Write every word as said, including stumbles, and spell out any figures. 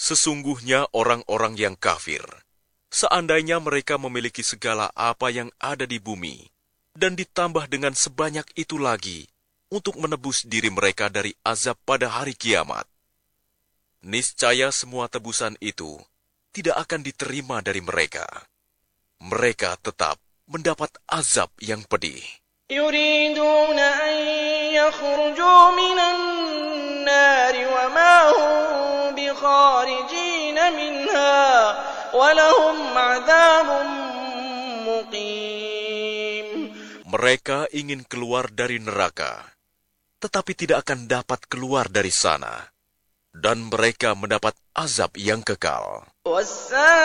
Sesungguhnya orang-orang yang kafir, seandainya mereka memiliki segala apa yang ada di bumi, dan ditambah dengan sebanyak itu lagi untuk menebus diri mereka dari azab pada hari kiamat, niscaya semua tebusan itu tidak akan diterima dari mereka. Mereka tetap mendapat azab yang pedih. يريدون أن يخرجوا من النار وما هم بخارجين منها ولهم عذاب مقيم. Mereka ingin keluar dari neraka, tetapi tidak akan dapat keluar dari sana, dan mereka mendapat azab yang kekal.